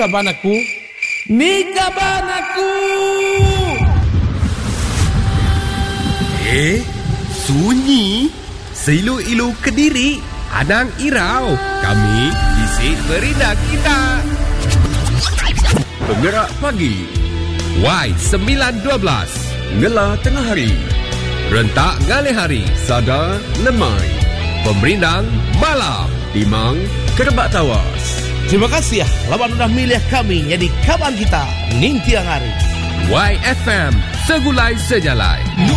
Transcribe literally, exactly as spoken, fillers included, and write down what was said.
kaban aku, ni kaban aku. Eh, sunyi, seilu-ilu Kediri, Anang Irau. Kami isi berindah kita. Penggerak pagi, Y sembilan dua belas. Ngela tengah hari, Rentak ngalih hari. Sada lemai, Pemerindang malam. Timang kerebak tawas. Terima kasih ya, lawan udah milih kami jadi kawan kita, ning tiang hari. Y F M, segulai sejalai.